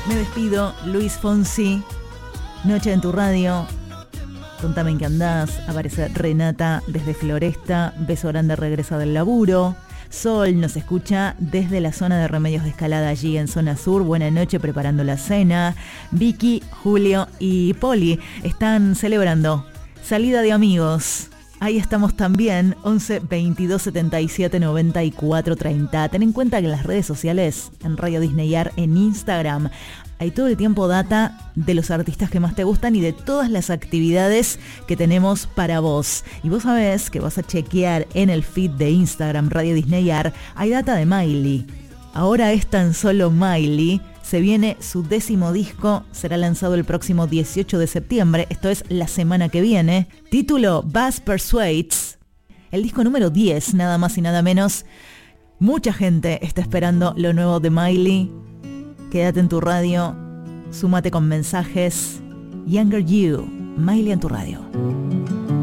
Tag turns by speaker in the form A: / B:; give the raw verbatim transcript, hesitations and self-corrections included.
A: Me despido, Luis Fonsi. Noche en tu radio. Contame en qué andás. Aparece Renata desde Floresta. Beso grande, regresa del laburo. Sol nos escucha desde la zona de Remedios de Escalada, allí en zona sur. Buena noche, preparando la cena. Vicky, Julio y Poli están celebrando salida de amigos. Ahí estamos también, once veintidós setenta y siete noventa y cuatro treinta. Ten en cuenta que en las redes sociales, en Radio Disneyar, en Instagram, hay todo el tiempo data de los artistas que más te gustan y de todas las actividades que tenemos para vos. Y vos sabés que vas a chequear en el feed de Instagram Radio Disneyar, hay data de Miley. Ahora es tan solo Miley. Se viene su décimo disco, será lanzado el próximo dieciocho de septiembre, esto es la semana que viene. Título Bass Persuades, el disco número diez, nada más y nada menos. Mucha gente está esperando lo nuevo de Miley. Quédate en tu radio, súmate con mensajes. Younger You, Miley en tu radio.